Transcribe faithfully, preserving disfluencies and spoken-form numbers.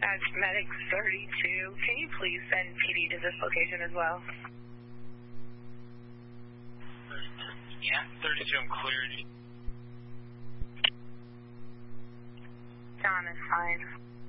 That's Medic thirty-two. Can you please send P D to this location as well? Yeah, thirty-two, I'm cleared. John is fine.